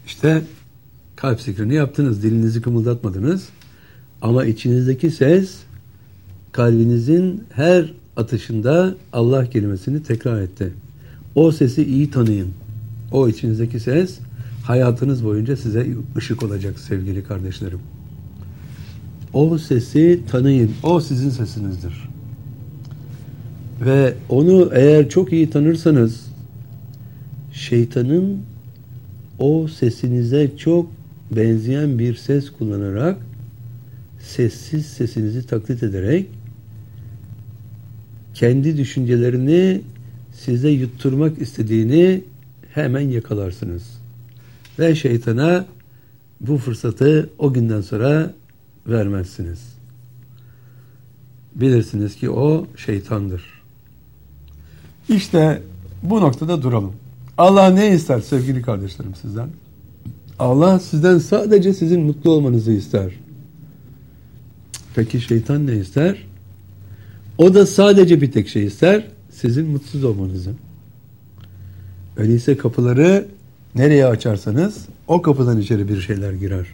İşte kalp zikrini yaptınız, dilinizi kımıldatmadınız. Ama içinizdeki ses kalbinizin her atışında Allah kelimesini tekrar etti. O sesi iyi tanıyın. O içinizdeki ses hayatınız boyunca size ışık olacak sevgili kardeşlerim. O sesi tanıyın. O sizin sesinizdir. Ve onu eğer çok iyi tanırsanız şeytanın o sesinize çok benzeyen bir ses kullanarak sessiz sesinizi taklit ederek kendi düşüncelerini size yutturmak istediğini hemen yakalarsınız. Ve şeytana bu fırsatı o günden sonra vermezsiniz. Bilirsiniz ki o şeytandır. İşte bu noktada duralım. Allah ne ister sevgili kardeşlerim sizden? Allah sizden sadece sizin mutlu olmanızı ister. Peki şeytan ne ister? O da sadece bir tek şey ister. Sizin mutsuz olmanızı. Öyleyse kapıları nereye açarsanız o kapıdan içeri bir şeyler girer.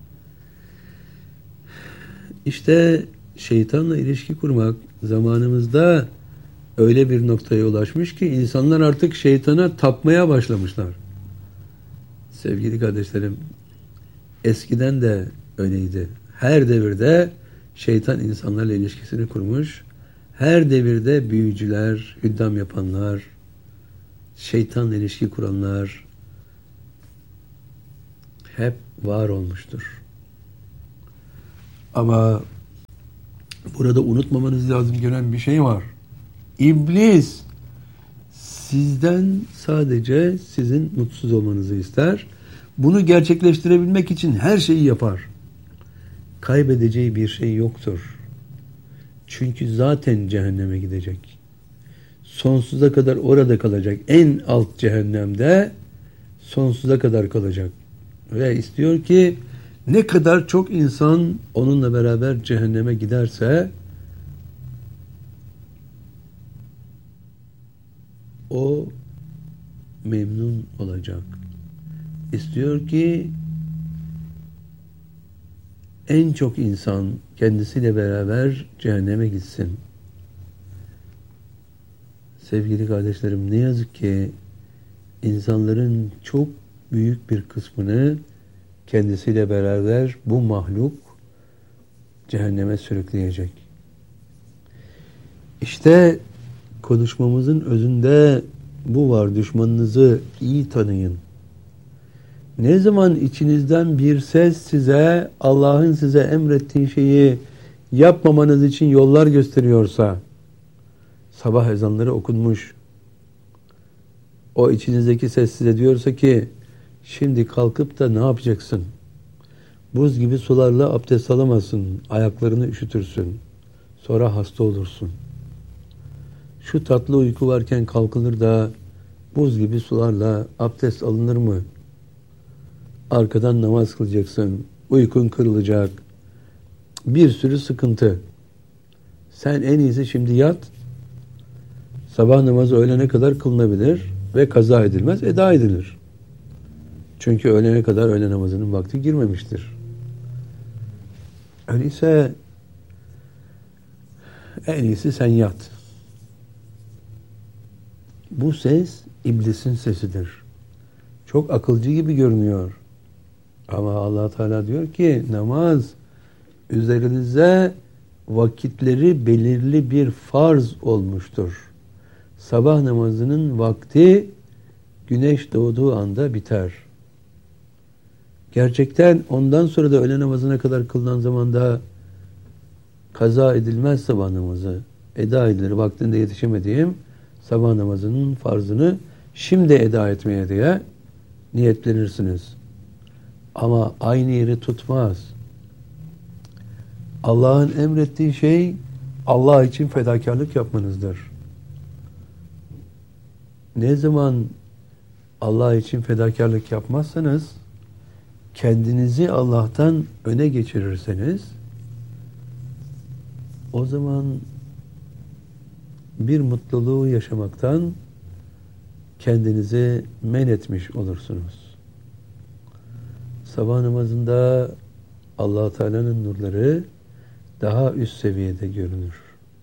İşte şeytanla ilişki kurmak zamanımızda öyle bir noktaya ulaşmış ki insanlar artık şeytana tapmaya başlamışlar. Sevgili kardeşlerim, eskiden de öyleydi. Her devirde şeytan insanlarla ilişkisini kurmuş. Her devirde büyücüler, hüddam yapanlar, şeytanla ilişki kuranlar hep var olmuştur. Ama burada unutmamanız lazım gelen bir şey var. İblis sizden sadece sizin mutsuz olmanızı ister. Bunu gerçekleştirebilmek için her şeyi yapar. Kaybedeceği bir şey yoktur. Çünkü zaten cehenneme gidecek. Sonsuza kadar orada kalacak. En alt cehennemde sonsuza kadar kalacak. Ve istiyor ki ne kadar çok insan onunla beraber cehenneme giderse o memnun olacak. İstiyor ki en çok insan kendisiyle beraber cehenneme gitsin. Sevgili kardeşlerim, ne yazık ki insanların çok büyük bir kısmını kendisiyle beraber bu mahluk cehenneme sürükleyecek. İşte konuşmamızın özünde bu var. Düşmanınızı iyi tanıyın. Ne zaman içinizden bir ses size Allah'ın size emrettiği şeyi yapmamanız için yollar gösteriyorsa, sabah ezanları okunmuş, o içinizdeki ses size diyorsa ki şimdi kalkıp da ne yapacaksın? Buz gibi sularla abdest alamazsın, ayaklarını üşütürsün, sonra hasta olursun. Şu tatlı uyku varken kalkılır da buz gibi sularla abdest alınır mı? Arkadan namaz kılacaksın, uykun kırılacak, bir sürü sıkıntı. Sen en iyisi şimdi yat, sabah namazı öğlene kadar kılınabilir ve kaza edilmez, eda edilir. Çünkü öğlene kadar öğle namazının vakti girmemiştir. Öyleyse en iyisi sen yat. Bu ses iblisin sesidir. Çok akılcı gibi görünüyor. Ama Allah Teala diyor ki namaz üzerinize vakitleri belirli bir farz olmuştur. Sabah namazının vakti güneş doğduğu anda biter. Gerçekten ondan sonra da öğle namazına kadar kılınan zamanda kaza edilmez sabah namazı. Eda edilir. Vaktinde yetişemediğim sabah namazının farzını şimdi eda etmeye diye niyetlenirsiniz. Ama aynı yeri tutmaz. Allah'ın emrettiği şey Allah için fedakarlık yapmanızdır. Ne zaman Allah için fedakarlık yapmazsanız, kendinizi Allah'tan öne geçirirseniz, o zaman bir mutluluğu yaşamaktan kendinizi men etmiş olursunuz. Sabah namazında Allah Teala'nın nurları daha üst seviyede görünür.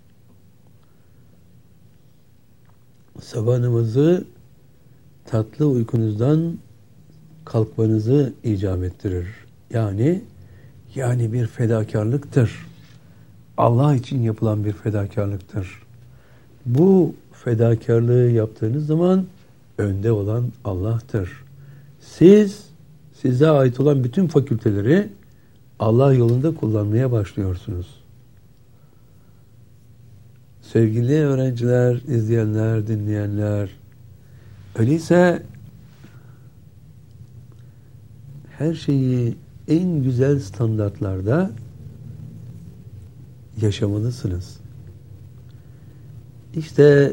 Sabah namazı tatlı uykunuzdan kalkmanızı icap ettirir. Yani bir fedakarlıktır. Allah için yapılan bir fedakarlıktır. Bu fedakarlığı yaptığınız zaman önde olan Allah'tır. Size ait olan bütün fakülteleri Allah yolunda kullanmaya başlıyorsunuz. Sevgili öğrenciler, izleyenler, dinleyenler, öyleyse her şeyi en güzel standartlarda yaşamalısınız. İşte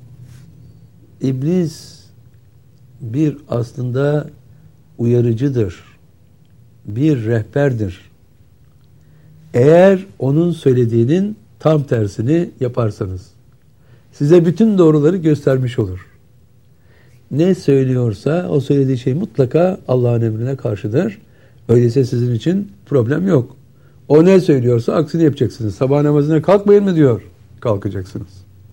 iblis bir aslında uyarıcıdır, bir rehberdir. Eğer onun söylediğinin tam tersini yaparsanız, size bütün doğruları göstermiş olur. Ne söylüyorsa o söylediği şey mutlaka Allah'ın emrine karşıdır. Öyleyse sizin için problem yok. O ne söylüyorsa aksini yapacaksınız. Sabah namazına kalkmayın mı diyor, kalkacaksınız.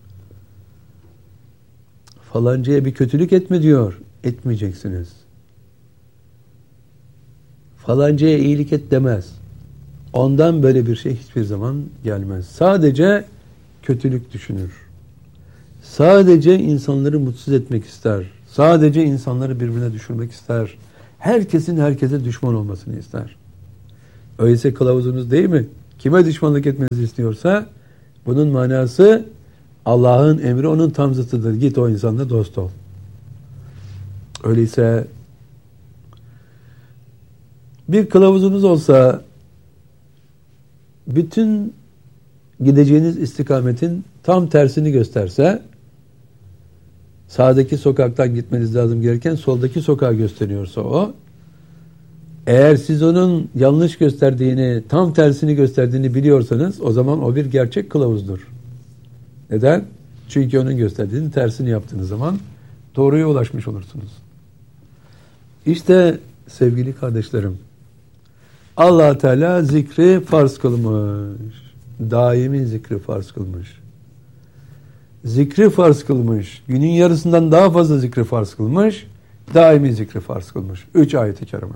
Falancaya bir kötülük etme diyor, etmeyeceksiniz. Falancaya iyilik et demez. Ondan böyle bir şey hiçbir zaman gelmez. Sadece kötülük düşünür. Sadece insanları mutsuz etmek ister. Sadece insanları birbirine düşürmek ister. Herkesin herkese düşman olmasını ister. Öyleyse kılavuzunuz değil mi? Kime düşmanlık etmenizi istiyorsa bunun manası Allah'ın emri onun tam zıttıdır. Git o insanla dost ol. Öyleyse bir kılavuzunuz olsa bütün gideceğiniz istikametin tam tersini gösterse, sağdaki sokaktan gitmeniz lazım gereken soldaki sokağı gösteriyorsa o, eğer siz onun yanlış gösterdiğini, tam tersini gösterdiğini biliyorsanız o zaman o bir gerçek kılavuzdur. Neden? Çünkü onun gösterdiğinin tersini yaptığınız zaman doğruya ulaşmış olursunuz. İşte sevgili kardeşlerim, Allah Teala zikri farz kılmış. Daimi zikri farz kılmış. Zikri farz kılmış. Günün yarısından daha fazla zikri farz kılmış. Daimi zikri farz kılmış. 3 ayet-i kerime.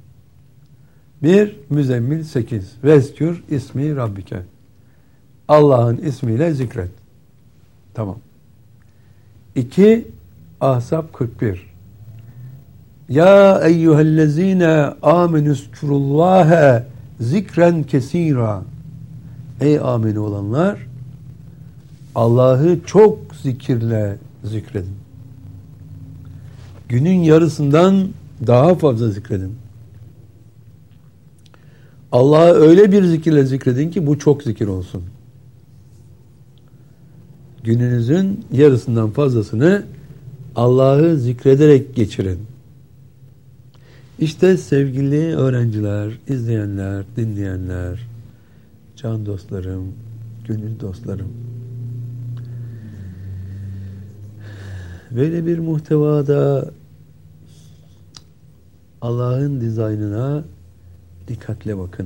1. Müzzemmil 8. Vezkür ismi Rabbike. Allah'ın ismiyle zikret. Tamam. 2. Ahzab 41. Ya eyyühellezine amenüzkurullâhe zikren kesîrâ. Ey amin olanlar, Allah'ı çok zikirle zikredin. Günün yarısından daha fazla zikredin. Allah'ı öyle bir zikirle zikredin ki bu çok zikir olsun. Gününüzün yarısından fazlasını Allah'ı zikrederek geçirin. İşte sevgili öğrenciler, izleyenler, dinleyenler, can dostlarım, gönül dostlarım. Böyle bir muhtevada Allah'ın dizaynına dikkatle bakın.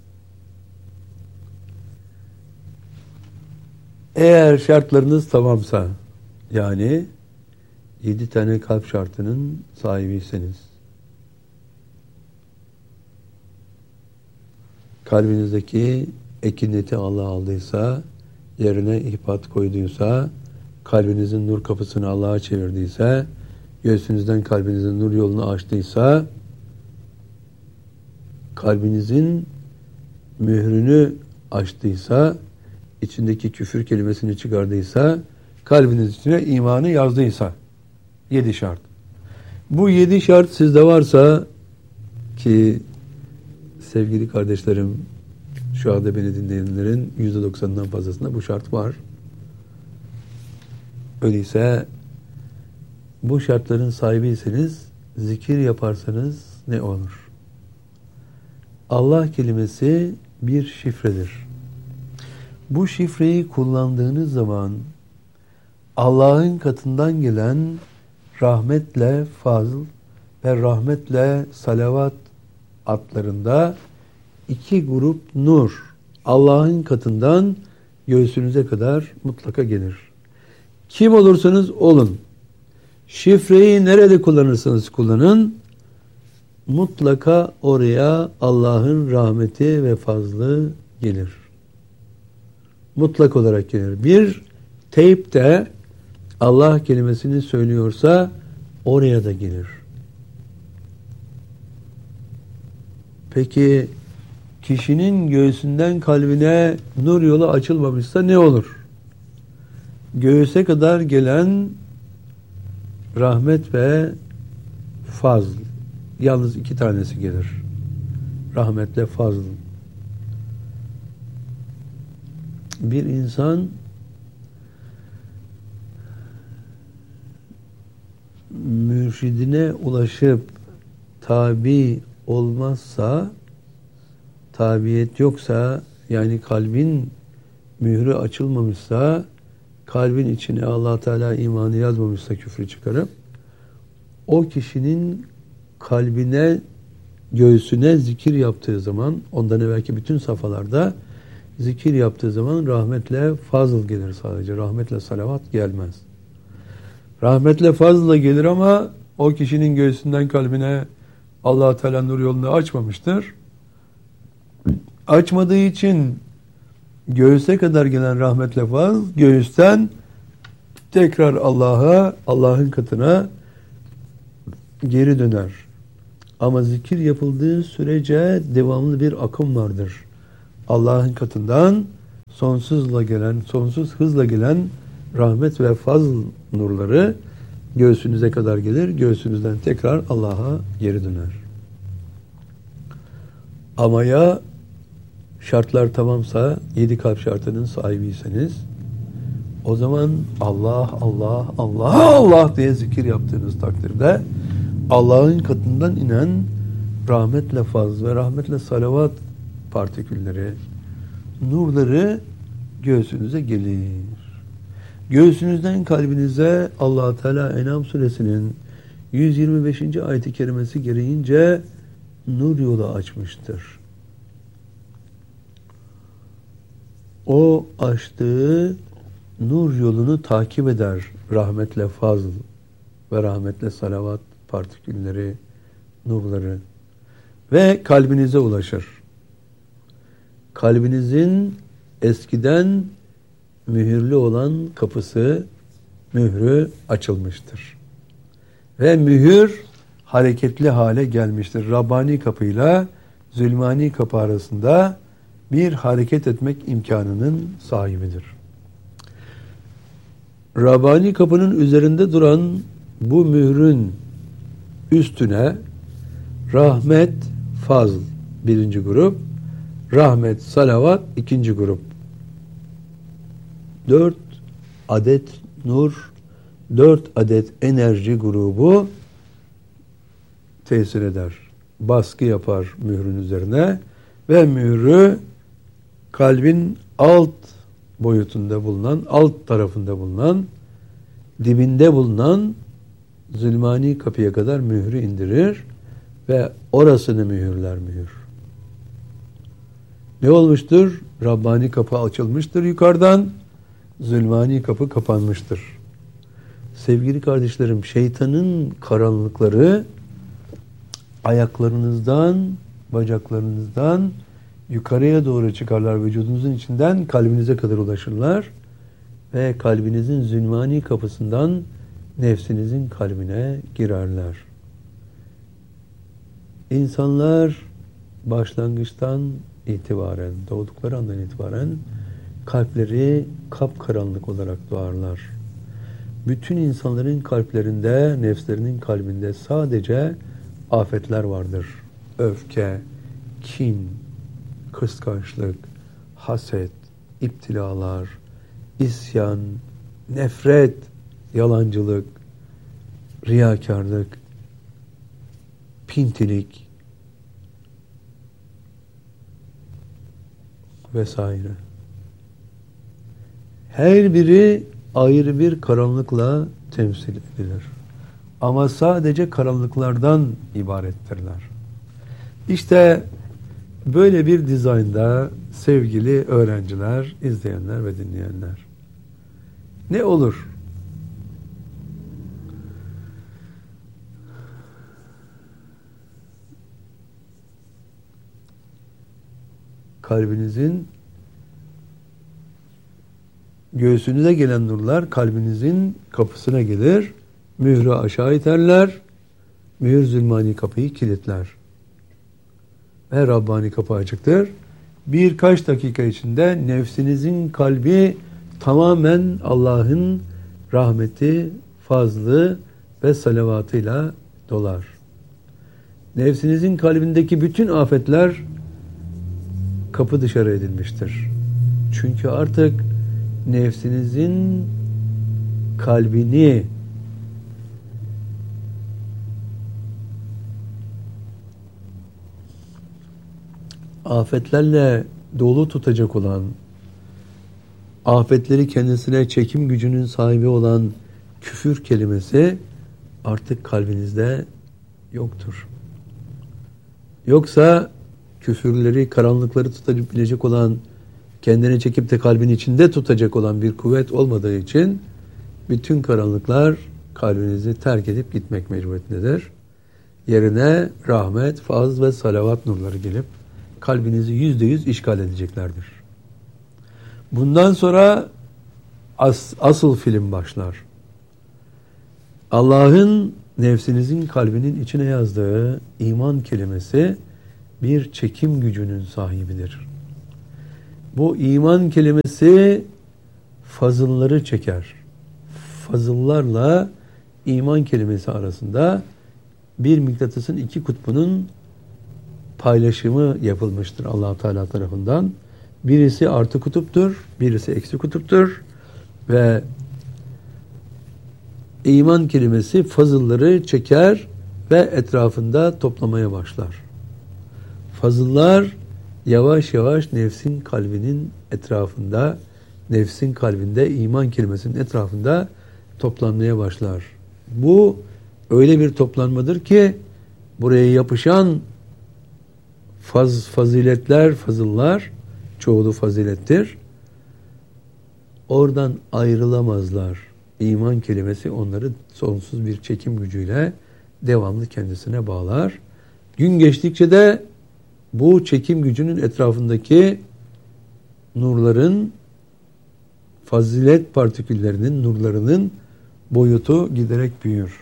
Eğer şartlarınız tamamsa, yani 7 tane kalp şartının sahibiyseniz, kalbinizdeki ekineti Allah aldıysa, yerine ihbat koyduysa, kalbinizin nur kapısını Allah'a çevirdiyse, göğsünüzden kalbinizin nur yolunu açtıysa, kalbinizin mührünü açtıysa, içindeki küfür kelimesini çıkardıysa, kalbiniz içine imanı yazdıysa, 7 şart. Bu 7 şart sizde varsa, ki sevgili kardeşlerim, şu anda beni dinleyenlerin %90'dan fazlasında bu şart var. Öyleyse bu şartların sahibiyseniz zikir yaparsanız ne olur? Allah kelimesi bir şifredir. Bu şifreyi kullandığınız zaman Allah'ın katından gelen rahmetle fazl ve rahmetle salavat hatlarında iki grup nur Allah'ın katından göğsünüze kadar mutlaka gelir. Kim olursanız olun, şifreyi nerede kullanırsanız kullanın, mutlaka oraya Allah'ın rahmeti ve fazlı gelir. Mutlak olarak gelir. Bir teypte Allah kelimesini söylüyorsa oraya da gelir. Peki kişinin göğsünden kalbine nur yolu açılmamışsa ne olur? Göğüse kadar gelen rahmet ve fazl. Yalnız iki tanesi gelir. Rahmetle fazl. Bir insan mürşidine ulaşıp tabi olmazsa, tabiyet yoksa, yani kalbin mührü açılmamışsa, kalbin içine Allah Teala imanı yazmamışsa küfrü çıkarıp, o kişinin kalbine, göğsüne zikir yaptığı zaman, ondan evvelki bütün safhalarda zikir yaptığı zaman rahmetle fazıl gelir sadece. Rahmetle salavat gelmez. Rahmetle fazla gelir ama o kişinin göğsünden kalbine Allah Teala nur yolunu açmamıştır. Açmadığı için göğüse kadar gelen rahmetle fazl, göğüsten tekrar Allah'a, Allah'ın katına geri döner. Ama zikir yapıldığı sürece devamlı bir akım vardır. Allah'ın katından sonsuz hızla gelen rahmet ve fazl nurları göğsünüze kadar gelir. Göğsünüzden tekrar Allah'a geri döner. Ama ya şartlar tamamsa, 7 kalp şartının sahibiyseniz, o zaman Allah, Allah, Allah, Allah diye zikir yaptığınız takdirde Allah'ın katından inen rahmetle fazl ve rahmetle salavat partikülleri, nurları göğsünüze gelir. Göğsünüzden kalbinize Allah Teala En'am suresinin 125. ayet-i kerimesi gereğince nur yolu açmıştır. O açtığı nur yolunu takip eder rahmetle fazl ve rahmetle salavat partikülleri, nurları ve kalbinize ulaşır. Kalbinizin eskiden mühürlü olan kapısı, mührü açılmıştır. Ve mühür hareketli hale gelmiştir. Rabbani kapıyla zulmani kapı arasında bir hareket etmek imkanının sahibidir. Rabbani kapının üzerinde duran bu mührün üstüne rahmet, fazl birinci grup, rahmet, salavat ikinci grup. 4 adet nur, 4 adet enerji grubu tesir eder. Baskı yapar mührün üzerine ve mührü kalbin alt boyutunda bulunan, alt tarafında bulunan, dibinde bulunan zulmani kapıya kadar mührü indirir ve orasını mühürler mühür. Ne olmuştur? Rabbani kapı açılmıştır yukarıdan, zulmani kapı kapanmıştır. Sevgili kardeşlerim, şeytanın karanlıkları ayaklarınızdan, bacaklarınızdan yukarıya doğru çıkarlar, vücudunuzun içinden kalbinize kadar ulaşırlar ve kalbinizin zulmani kapısından nefsinizin kalbine girerler. İnsanlar başlangıçtan itibaren, doğdukları andan itibaren kalpleri kapkaranlık olarak doğarlar. Bütün insanların kalplerinde, nefslerinin kalbinde sadece afetler vardır. Öfke, kin, kıskançlık, haset, iptilalar, isyan, nefret, yalancılık, riyakarlık, pintilik vesaire. Her biri ayrı bir karanlıkla temsil edilir. Ama sadece karanlıklardan ibarettirler. İşte böyle bir dizaynda sevgili öğrenciler, izleyenler ve dinleyenler. Ne olur? Kalbinizin göğsünüze gelen nurlar kalbinizin kapısına gelir. Mührü aşağı iterler. Mühür zulmani kapıyı kilitler. Ve Rabbani kapı açıktır. Birkaç dakika içinde nefsinizin kalbi tamamen Allah'ın rahmeti, fazlı ve salavatıyla dolar. Nefsinizin kalbindeki bütün afetler kapı dışarı edilmiştir. Çünkü artık nefsinizin kalbini afetlerle dolu tutacak olan, afetleri kendisine çekim gücünün sahibi olan küfür kelimesi artık kalbinizde yoktur. Yoksa küfürleri, karanlıkları tutabilecek olan, kendine çekip de kalbin içinde tutacak olan bir kuvvet olmadığı için bütün karanlıklar kalbinizi terk edip gitmek mecburiyetindedir. Yerine rahmet, faz ve salavat nurları gelip kalbinizi %100 işgal edeceklerdir. Bundan sonra asıl film başlar. Allah'ın nefsinizin kalbinin içine yazdığı iman kelimesi bir çekim gücünün sahibidir. Bu iman kelimesi fazılları çeker. Fazıllarla iman kelimesi arasında bir mıknatısın iki kutbunun paylaşımı yapılmıştır Allah Teala tarafından. Birisi artı kutuptur, birisi eksi kutuptur ve iman kelimesi fazılları çeker ve etrafında toplamaya başlar. Fazıllar yavaş yavaş nefsin kalbinin etrafında, nefsin kalbinde iman kelimesinin etrafında toplanmaya başlar. Bu öyle bir toplanmadır ki buraya yapışan faziletler, fazıllar, çoğulu fazilettir. Oradan ayrılamazlar. İman kelimesi onları sonsuz bir çekim gücüyle devamlı kendisine bağlar. Gün geçtikçe de bu çekim gücünün etrafındaki nurların, fazilet partiküllerinin, nurlarının boyutu giderek büyür.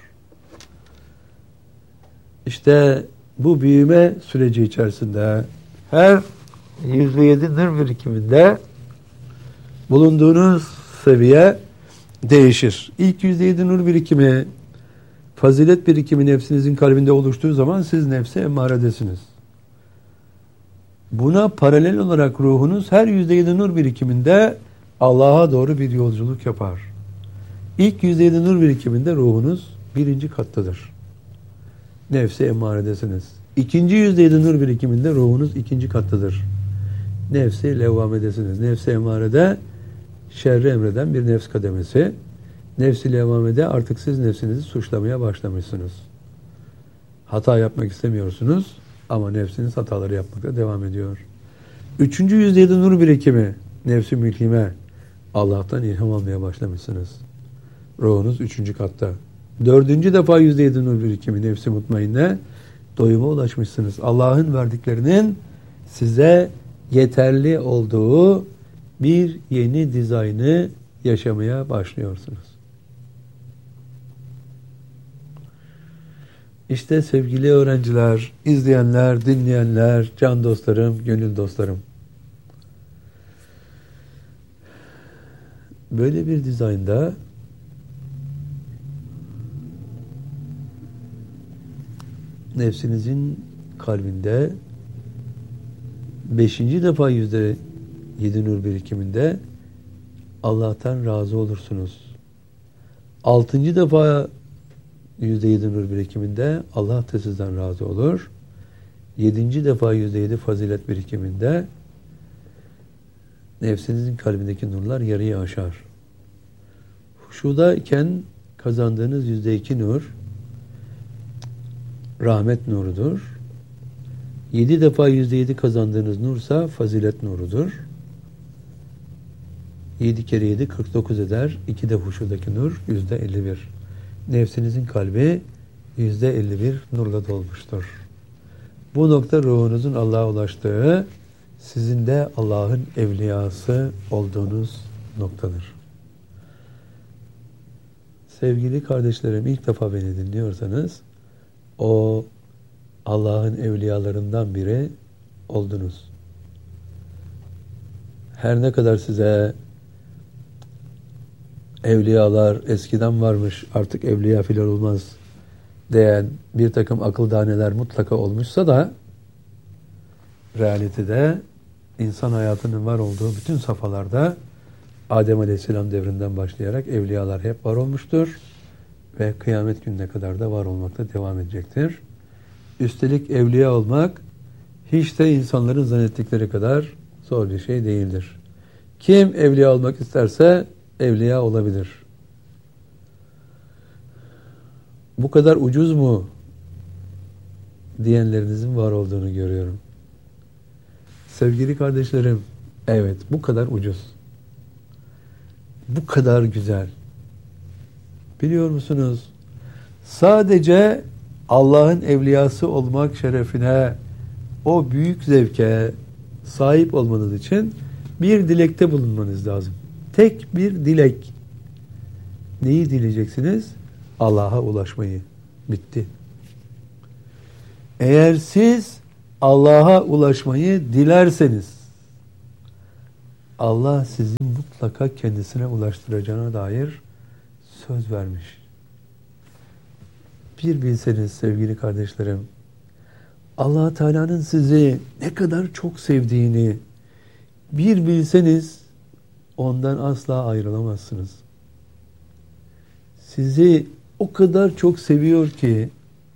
İşte bu büyüme süreci içerisinde her %7 nur birikiminde bulunduğunuz seviye değişir. İlk %7 nur birikimi, fazilet birikimi nefsinizin kalbinde oluştuğu zaman siz nefse emmaredesiniz. Buna paralel olarak ruhunuz her %7 nur birikiminde Allah'a doğru bir yolculuk yapar. İlk %7 nur birikiminde ruhunuz 1. kattadır. Nefse emmaredesiniz. İkinci %7 nur birikiminde ruhunuz 2. kattadır. Nefsi levvamedesiniz. Nefsi emmarede şerri emreden bir nefs kademesi. Nefsi levvamede artık siz nefsinizi suçlamaya başlamışsınız. Hata yapmak istemiyorsunuz ama nefsiniz hataları yapmakta devam ediyor. 3. %7 nur birikimi nefsi mülhime. Allah'tan ilham almaya başlamışsınız. Ruhunuz 3. katta. 4. defa %7 nur birikimi nefsi mutmainne. Doyuma ulaşmışsınız. Allah'ın verdiklerinin size yeterli olduğu bir yeni dizaynı yaşamaya başlıyorsunuz. İşte sevgili öğrenciler, izleyenler, dinleyenler, can dostlarım, gönül dostlarım. Böyle bir dizaynda nefsinizin kalbinde 5. defa %7 nur birikiminde Allah'tan razı olursunuz. 6. defa %7 nur birikiminde Allah da sizden razı olur. 7. defa %7 fazilet birikiminde nefsinizin kalbindeki nurlar yarıyı aşar. Huşudayken kazandığınız %2 nur rahmet nurudur. 7 defa %7 kazandığınız nursa fazilet nurudur. 7 kere 7 49 eder. 2 de huşudaki nur %51. Nefsinizin kalbi %51 nurla dolmuştur. Bu nokta ruhunuzun Allah'a ulaştığı, sizin de Allah'ın evliyası olduğunuz noktadır. Sevgili kardeşlerim, ilk defa beni dinliyorsanız, o Allah'ın evliyalarından biri oldunuz. Her ne kadar size evliyalar eskiden varmış, artık evliya filan olmaz diyen bir takım akıl daneler mutlaka olmuşsa da, realitede insan hayatının var olduğu bütün safhalarda Adem Aleyhisselam devrinden başlayarak evliyalar hep var olmuştur ve kıyamet gününe kadar da var olmakta devam edecektir. Üstelik evliya olmak hiç de insanların zannettikleri kadar zor bir şey değildir. Kim evliya olmak isterse evliya olabilir. Bu kadar ucuz mu diyenlerinizin var olduğunu görüyorum. Sevgili kardeşlerim, evet, bu kadar ucuz. Bu kadar güzel. Biliyor musunuz? Sadece Allah'ın evliyası olmak şerefine, o büyük zevke sahip olmanız için bir dilekte bulunmanız lazım. Tek bir dilek. Neyi dileyeceksiniz? Allah'a ulaşmayı. Bitti. Eğer siz Allah'a ulaşmayı dilerseniz, Allah sizi mutlaka kendisine ulaştıracağına dair söz vermiş. Bir bilseniz sevgili kardeşlerim, Allah Teala'nın sizi ne kadar çok sevdiğini bir bilseniz, ondan asla ayrılamazsınız. Sizi o kadar çok seviyor ki,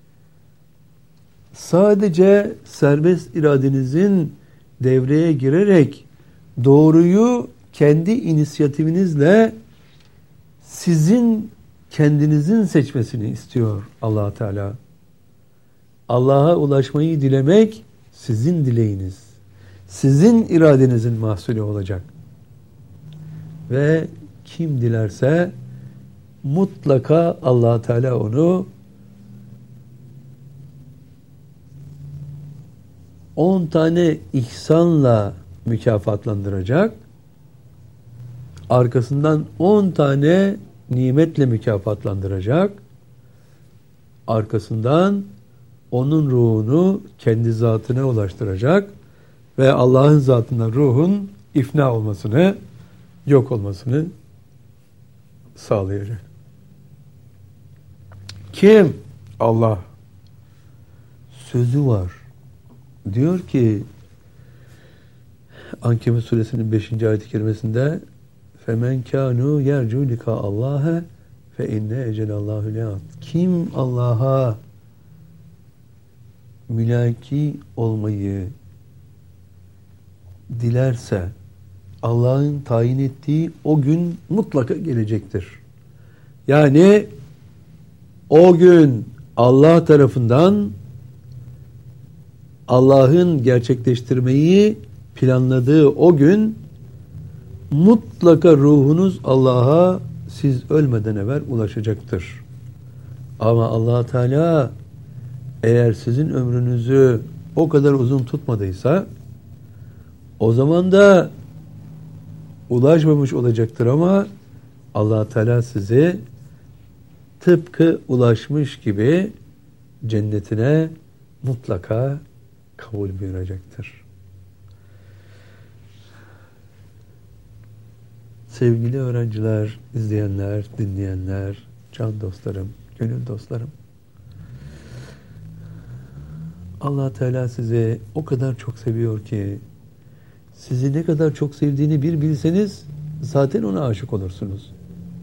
sadece serbest iradenizin devreye girerek doğruyu kendi inisiyatifinizle sizin kendinizin seçmesini istiyor Allah Teala. Allah'a ulaşmayı dilemek sizin dileğiniz, sizin iradenizin mahsulü olacak. Ve kim dilerse mutlaka Allah Teala onu 10 tane ihsanla mükafatlandıracak. Arkasından 10 tane nimetle mükafatlandıracak. Arkasından onun ruhunu kendi zatına ulaştıracak ve Allah'ın zatına ruhun ifna olmasını, yok olmasını sağlayacak. Kim? Allah. Sözü var. Diyor ki Ankebut suresinin 5. ayet-i kerimesinde فَمَنْ كَانُوا يَرْجُوا لِقَاءَ اللّٰهَ فَاِنَّ اَجَلَ اللّٰهُ لَاَتٍ. Kim Allah'a mülaki olmayı dilerse, Allah'ın tayin ettiği o gün mutlaka gelecektir. Yani o gün Allah tarafından Allah'ın gerçekleştirmeyi planladığı o gün mutlaka ruhunuz Allah'a siz ölmeden evvel ulaşacaktır. Ama Allah Teala eğer sizin ömrünüzü o kadar uzun tutmadıysa, o zaman da ulaşmamış olacaktır ama Allah Teala sizi tıpkı ulaşmış gibi cennetine mutlaka kabul buyuracaktır. Sevgili öğrenciler, izleyenler, dinleyenler, can dostlarım, gönül dostlarım, Allah Teala sizi o kadar çok seviyor ki, sizi ne kadar çok sevdiğini bir bilseniz zaten ona aşık olursunuz.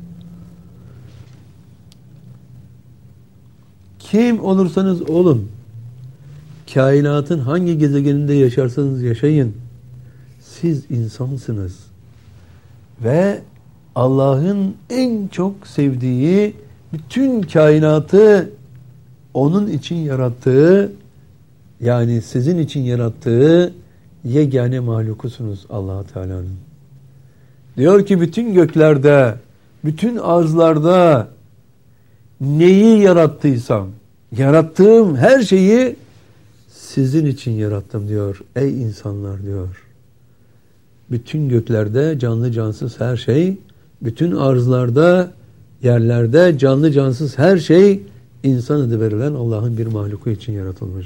Kim olursanız olun, kainatın hangi gezegeninde yaşarsanız yaşayın, siz insansınız. Ve Allah'ın en çok sevdiği, bütün kainatı onun için yarattığı Yani sizin için yarattığı yegane mahlukusunuz Allah Teala'nın. Diyor ki bütün göklerde, bütün arzlarda neyi yarattıysam, yarattığım her şeyi sizin için yarattım diyor. Ey insanlar diyor. Bütün göklerde canlı cansız her şey, bütün arzlarda, yerlerde canlı cansız her şey insan adı verilen Allah'ın bir mahluku için yaratılmış.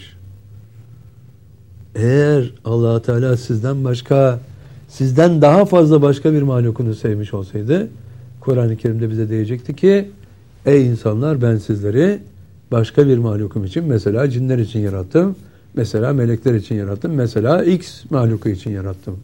Eğer Allah Teala sizden başka, sizden daha fazla başka bir mahlukunu sevmiş olsaydı, Kur'an-ı Kerim'de bize diyecekti ki, ey insanlar ben sizleri başka bir mahlukum için, mesela cinler için yarattım, mesela melekler için yarattım, mesela X mahluku için yarattım.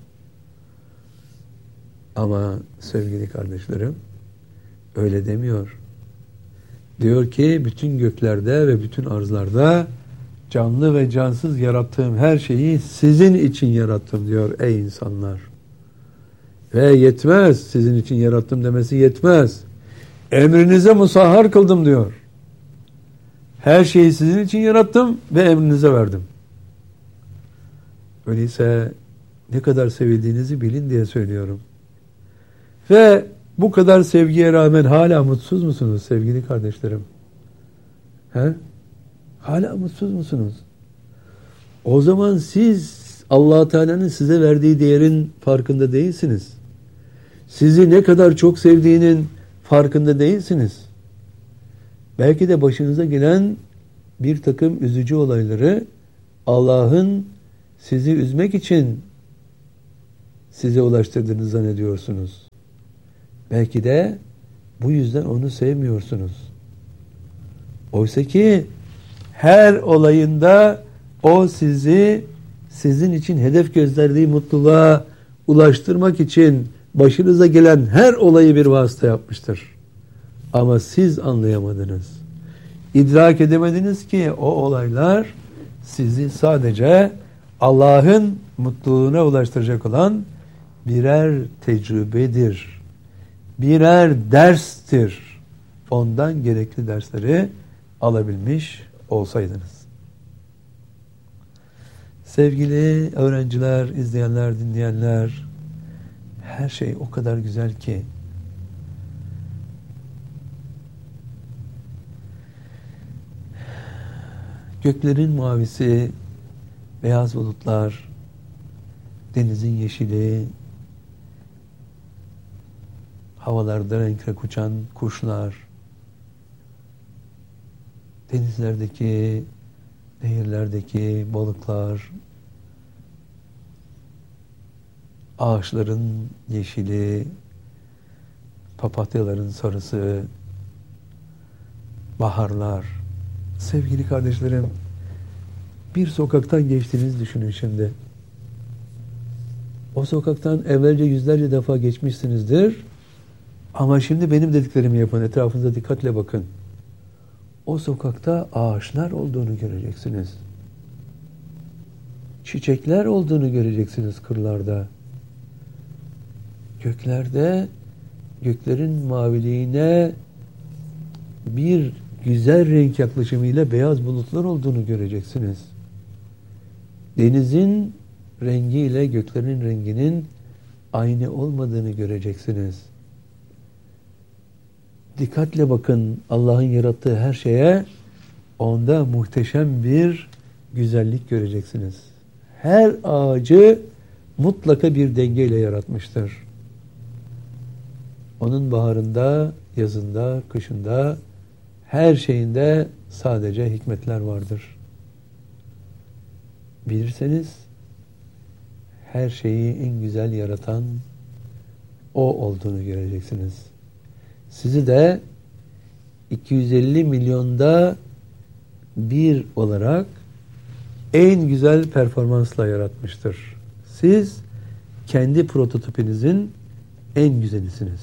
Ama sevgili kardeşlerim, öyle demiyor. Diyor ki bütün göklerde ve bütün arzlarda canlı ve cansız yarattığım her şeyi sizin için yarattım diyor ey insanlar. Ve yetmez, sizin için yarattım demesi yetmez. Emrinize musahhar kıldım diyor. Her şeyi sizin için yarattım ve emrinize verdim. Öyleyse ne kadar sevildiğinizi bilin diye söylüyorum. Ve bu kadar sevgiye rağmen hala mutsuz musunuz sevgili kardeşlerim? He? Hala mutsuz musunuz? O zaman siz Allah Teala'nın size verdiği değerin farkında değilsiniz. Sizi ne kadar çok sevdiğinin farkında değilsiniz. Belki de başınıza gelen bir takım üzücü olayları Allah'ın sizi üzmek için size ulaştırdığını zannediyorsunuz. Belki de bu yüzden onu sevmiyorsunuz. Oysa ki her olayında o sizi sizin için hedef gösterdiği mutluluğa ulaştırmak için başınıza gelen her olayı bir vasıta yapmıştır. Ama siz anlayamadınız. İdrak edemediniz ki o olaylar sizi sadece Allah'ın mutluluğuna ulaştıracak olan birer tecrübedir. Birer derstir. Ondan gerekli dersleri alabilmiş olsaydınız. Sevgili öğrenciler, izleyenler, dinleyenler, her şey o kadar güzel ki göklerin mavisi, beyaz bulutlar, denizin yeşili, havalarda renk renk uçan kuşlar, denizlerdeki, nehirlerdeki balıklar, ağaçların yeşili, papatyaların sarısı, baharlar. Sevgili kardeşlerim, bir sokaktan geçtiğinizi düşünün şimdi. O sokaktan evvelce yüzlerce defa geçmişsinizdir. Ama şimdi benim dediklerimi yapın. Etrafınıza dikkatle bakın. O sokakta ağaçlar olduğunu göreceksiniz. Çiçekler olduğunu göreceksiniz kırlarda. Göklerde, göklerin maviliğine bir güzel renk yaklaşımıyla beyaz bulutlar olduğunu göreceksiniz. Denizin rengiyle göklerin renginin aynı olmadığını göreceksiniz. Dikkatle bakın Allah'ın yarattığı her şeye, onda muhteşem bir güzellik göreceksiniz. Her ağacı mutlaka bir dengeyle yaratmıştır. Onun baharında, yazında, kışında, her şeyinde sadece hikmetler vardır. Bilirseniz her şeyi en güzel yaratan o olduğunu göreceksiniz. Sizi de 250 milyonda bir olarak en güzel performansla yaratmıştır. Siz kendi prototipinizin en güzelisiniz.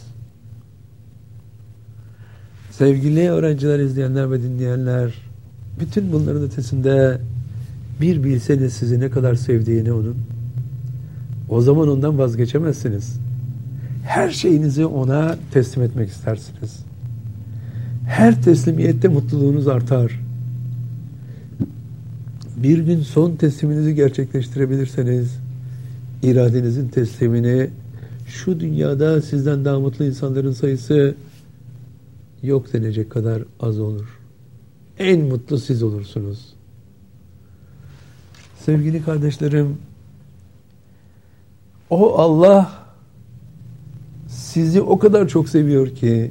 Sevgili öğrenciler, izleyenler ve dinleyenler, bütün bunların ötesinde bir bilseniz sizi ne kadar sevdiğini onun, o zaman ondan vazgeçemezsiniz. Her şeyinizi ona teslim etmek istersiniz. Her teslimiyette mutluluğunuz artar. bir gün son tesliminizi gerçekleştirebilirseniz, iradenizin teslimini, şu dünyada sizden daha mutlu insanların sayısı yok denecek kadar az olur. En mutlu siz olursunuz. Sevgili kardeşlerim, o Allah sizi o kadar çok seviyor ki,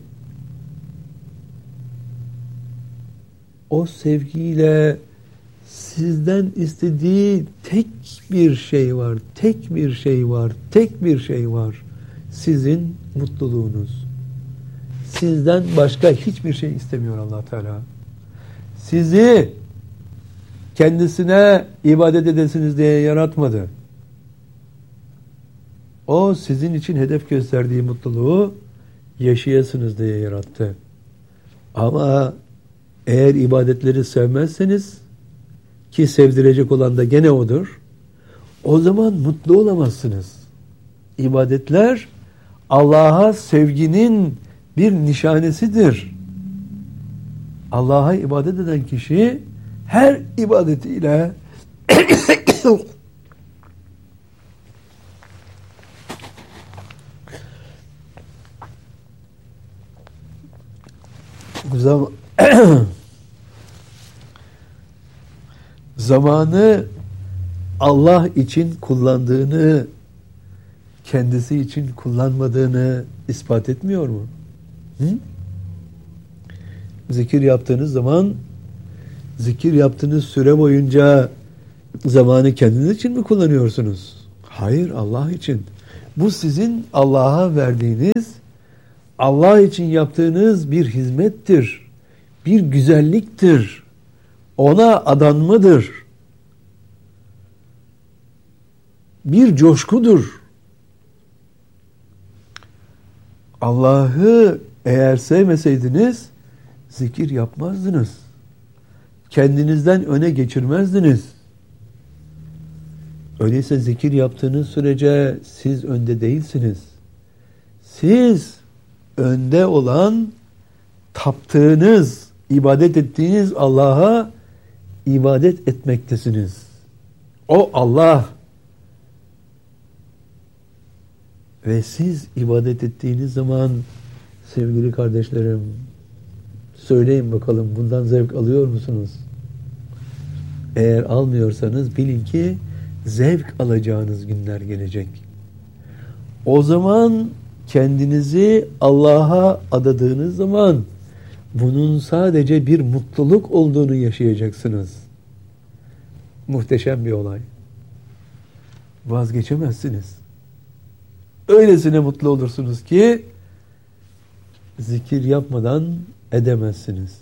o sevgiyle sizden istediği tek bir şey var, tek bir şey var, tek bir şey var. Sizin mutluluğunuz. Sizden başka hiçbir şey istemiyor Allah Teala. Sizi kendisine ibadet edesiniz diye yaratmadı. O sizin için hedef gösterdiği mutluluğu yaşayasınız diye yarattı. Ama eğer ibadetleri sevmezseniz, ki sevdirecek olan da gene odur, o zaman mutlu olamazsınız. İbadetler Allah'a sevginin bir nişanesidir. Allah'a ibadet eden kişi her ibadetiyle zamanı Allah için kullandığını, kendisi için kullanmadığını ispat etmiyor mu? Hı? Zikir yaptığınız zaman, zikir yaptığınız süre boyunca zamanı kendiniz için mi kullanıyorsunuz? Hayır, Allah için. Bu sizin Allah'a verdiğiniz, Allah için yaptığınız bir hizmettir, bir güzelliktir, ona adanmadır, bir coşkudur. Allah'ı eğer sevmeseydiniz zikir yapmazdınız. Kendinizden öne geçirmezdiniz. Öyleyse zikir yaptığınız sürece siz önde değilsiniz. Siz önde olan, taptığınız, ibadet ettiğiniz Allah'a ibadet etmektesiniz. O Allah. Ve siz ibadet ettiğiniz zaman sevgili kardeşlerim, söyleyin bakalım, bundan zevk alıyor musunuz? Eğer almıyorsanız bilin ki zevk alacağınız günler gelecek. O zaman kendinizi Allah'a adadığınız zaman bunun sadece bir mutluluk olduğunu yaşayacaksınız. Muhteşem bir olay. Vazgeçemezsiniz. Öylesine mutlu olursunuz ki zikir yapmadan edemezsiniz.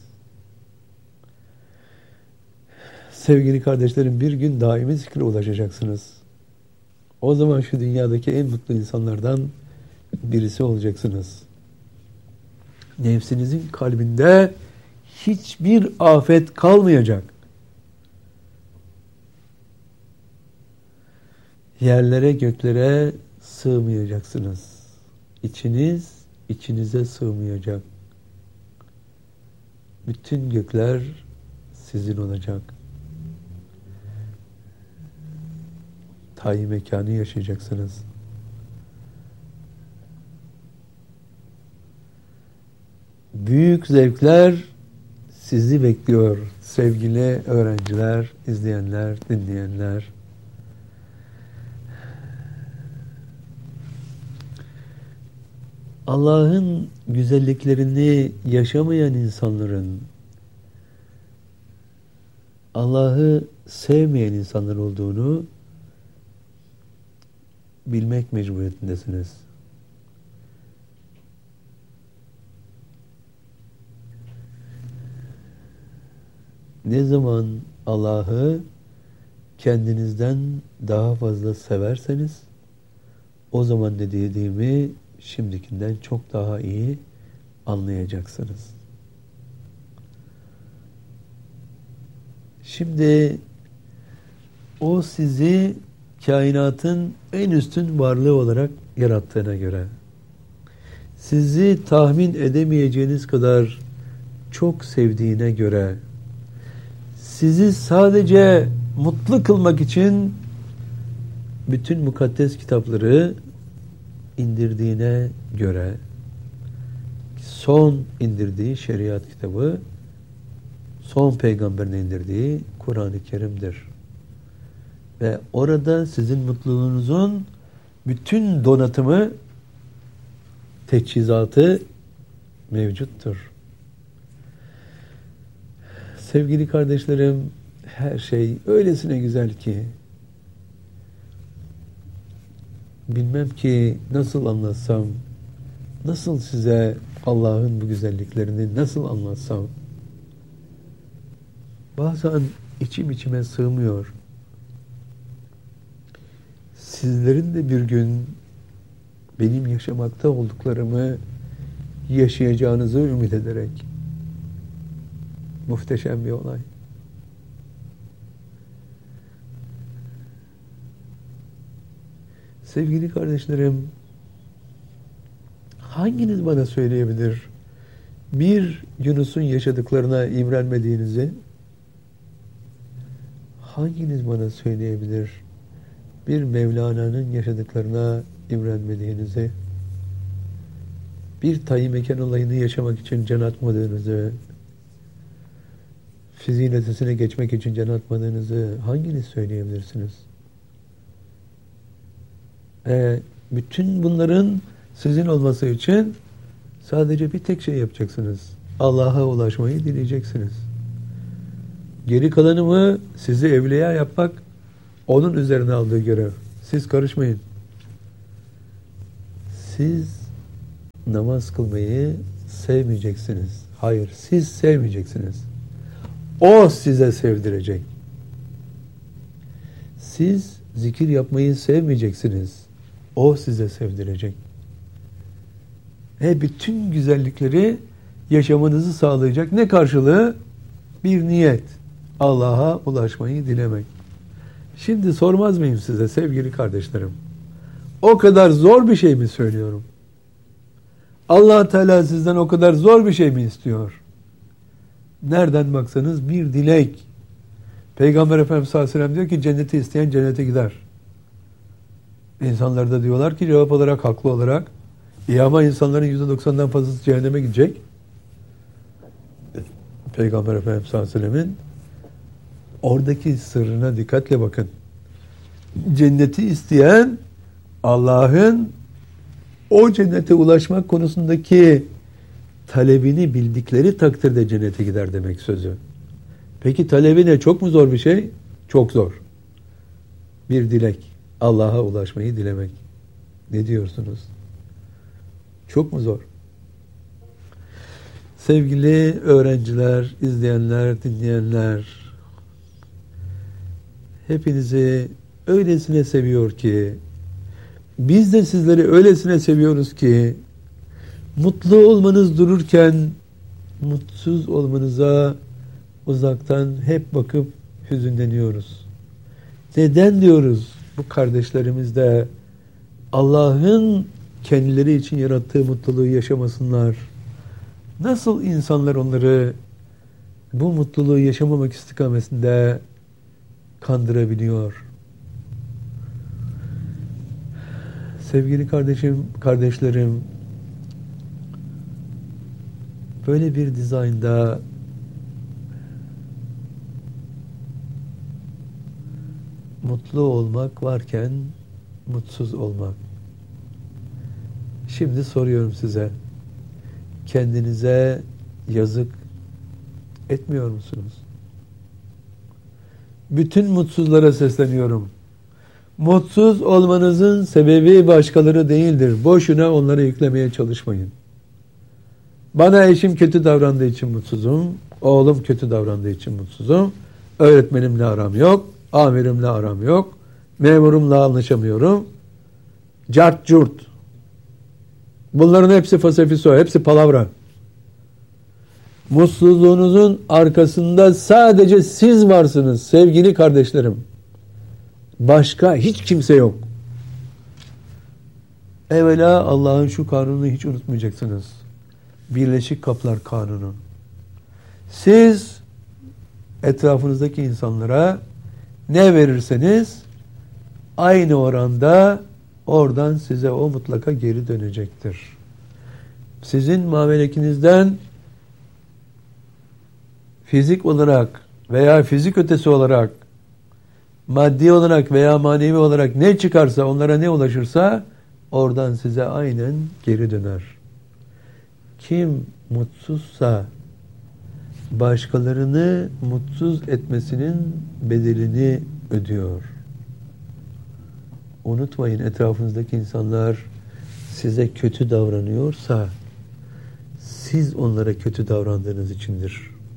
Sevgili kardeşlerim, bir gün daimi zikre ulaşacaksınız. O zaman şu dünyadaki en mutlu insanlardan birisi olacaksınız. Nefsinizin kalbinde hiçbir afet kalmayacak. Yerlere göklere sığmayacaksınız. İçiniz içinize sığmayacak. Bütün gökler sizin olacak. Tayi mekanı yaşayacaksınız. Büyük zevkler sizi bekliyor sevgili öğrenciler, izleyenler, dinleyenler. Allah'ın güzelliklerini yaşamayan insanların, Allah'ı sevmeyen insanlar olduğunu bilmek mecburiyetindesiniz. Ne zaman Allah'ı kendinizden daha fazla severseniz, o zaman ne dediğimi şimdikinden çok daha iyi anlayacaksınız. Şimdi o sizi kainatın en üstün varlığı olarak yarattığına göre, sizi tahmin edemeyeceğiniz kadar çok sevdiğine göre, sizi sadece mutlu kılmak için bütün mukaddes kitapları indirdiğine göre son indirdiği şeriat kitabı, son peygamberin indirdiği Kur'an-ı Kerim'dir. Ve orada sizin mutluluğunuzun bütün donatımı, teçhizatı mevcuttur. Sevgili kardeşlerim, her şey öylesine güzel ki bilmem ki nasıl anlatsam, nasıl size Allah'ın bu güzelliklerini nasıl anlatsam. Bazen içime sığmıyor. Sizlerin de bir gün benim yaşamakta olduklarımı yaşayacağınızı ümit ederek. Muhteşem bir olay. Sevgili kardeşlerim, hanginiz bana söyleyebilir bir Yunus'un yaşadıklarına imrenmediğinizi? Hanginiz bana söyleyebilir bir Mevlana'nın yaşadıklarına imrenmediğinizi? Bir Tayyip Mekan olayını yaşamak için can atmadığınızı, fiziğin ötesine geçmek için can atmadığınızı hanginiz söyleyebilirsiniz? Bütün bunların sizin olması için sadece bir tek şey yapacaksınız. Allah'a ulaşmayı dileyeceksiniz. Geri kalanımı sizi evliya yapmak onun üzerine aldığı görev. Siz karışmayın. Siz namaz kılmayı sevmeyeceksiniz. Hayır, siz sevmeyeceksiniz. O size sevdirecek. Siz zikir yapmayı sevmeyeceksiniz. O size sevdirecek. Bütün güzellikleri yaşamanızı sağlayacak. Ne karşılığı? Bir niyet. Allah'a ulaşmayı dilemek. Şimdi sormaz mıyım size sevgili kardeşlerim? O kadar zor bir şey mi söylüyorum? Allah Teala sizden o kadar zor bir şey mi istiyor? Nereden baksanız bir dilek. Peygamber Efendimiz sallallahu aleyhi ve sellem diyor ki cenneti isteyen cennete gider. İnsanlar da diyorlar ki cevap olarak, haklı olarak ama insanların %90'dan fazlası cehenneme gidecek. Peygamber Efendimiz sallallahu aleyhi ve sellemin oradaki sırrına dikkatle bakın. Cenneti isteyen Allah'ın o cennete ulaşmak konusundaki talebini bildikleri takdirde cennete gider demek sözü. Peki talebi ne? Çok mu zor bir şey? Çok zor. Bir dilek. Allah'a ulaşmayı dilemek. Ne diyorsunuz? Çok mu zor? Sevgili öğrenciler, izleyenler, dinleyenler, hepinizi öylesine seviyor ki, biz de sizleri öylesine seviyoruz ki, mutlu olmanız dururken, mutsuz olmanıza uzaktan hep bakıp hüzünleniyoruz. Neden diyoruz? Bu kardeşlerimiz de Allah'ın kendileri için yarattığı mutluluğu yaşamasınlar. Nasıl insanlar onları bu mutluluğu yaşamamak istikametinde kandırabiliyor? Sevgili kardeşlerim, böyle bir dizaynda mutlu olmak varken mutsuz olmak. Şimdi soruyorum size. Kendinize yazık etmiyor musunuz? Bütün mutsuzlara sesleniyorum. Mutsuz olmanızın sebebi başkaları değildir. Boşuna onları yüklemeye çalışmayın. Bana eşim kötü davrandığı için mutsuzum. Oğlum kötü davrandığı için mutsuzum. Öğretmenimle aram yok. Amirimle aram yok. Memurumla anlaşamıyorum. Cart curt. Bunların hepsi fasafiso, hepsi palavra. Mutsuzluğunuzun arkasında sadece siz varsınız sevgili kardeşlerim. Başka hiç kimse yok. Evvela Allah'ın şu kanununu hiç unutmayacaksınız. Birleşik Kaplar Kanunu. Siz etrafınızdaki insanlara ne verirseniz aynı oranda oradan size o mutlaka geri dönecektir. Sizin mamelekinizden fizik olarak veya fizik ötesi olarak, maddi olarak veya manevi olarak ne çıkarsa, onlara ne ulaşırsa oradan size aynen geri döner. Kim mutsuzsa başkalarını mutsuz etmesinin bedelini ödüyor. Unutmayın, etrafınızdaki insanlar size kötü davranıyorsa siz onlara kötü davrandığınız içindir.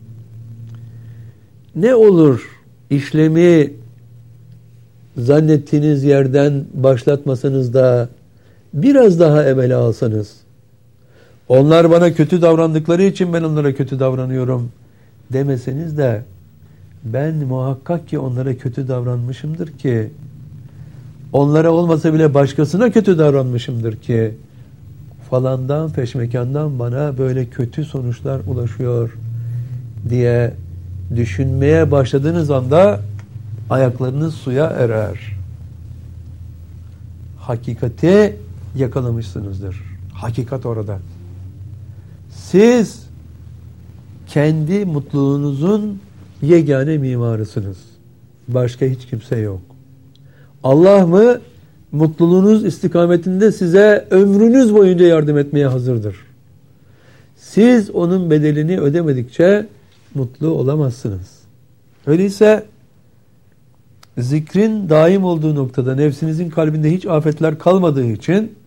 Ne olur işlemi zannettiğiniz yerden başlatmasanız da biraz daha evvela alsanız, onlar bana kötü davrandıkları için ben onlara kötü davranıyorum demeseniz de, ben muhakkak ki onlara kötü davranmışımdır ki, onlara olmasa bile başkasına kötü davranmışımdır ki, falandan feşmekandan bana böyle kötü sonuçlar ulaşıyor diye düşünmeye başladığınız anda ayaklarınız suya erer. Hakikati yakalamışsınızdır. Hakikat orada. Siz kendi mutluluğunuzun yegane mimarısınız. Başka hiç kimse yok. Allah mı mutluluğunuz istikametinde size ömrünüz boyunca yardım etmeye hazırdır. Siz onun bedelini ödemedikçe mutlu olamazsınız. Öyleyse zikrin daim olduğu noktada nefsinizin kalbinde hiç afetler kalmadığı için